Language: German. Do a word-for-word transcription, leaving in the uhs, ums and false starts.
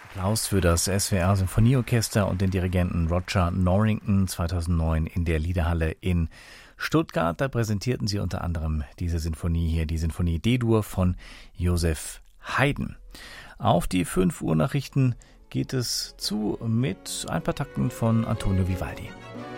Applaus für das S W R Symphonieorchester und den Dirigenten Roger Norrington zweitausendneun in der Liederhalle in Stuttgart. Da präsentierten sie unter anderem diese Sinfonie hier, die Sinfonie D-Dur von Joseph Haydn. Auf die fünf Uhr Nachrichten geht es zu mit ein paar Takten von Antonio Vivaldi.